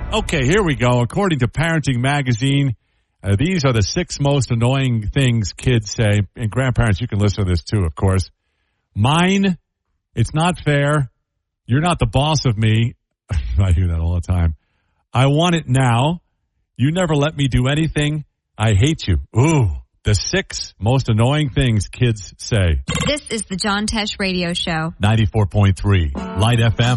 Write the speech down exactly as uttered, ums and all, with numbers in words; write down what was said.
Okay, here we go. According to Parenting Magazine, uh, these are the six most annoying things kids say. And grandparents, you can listen to this too, of course. Mine, it's not fair. You're not the boss of me. I hear that all the time. I want it now. You never let me do anything. I hate you. Ooh, the six most annoying things kids say. This is the John Tesh Radio Show. ninety-four point three Light F M.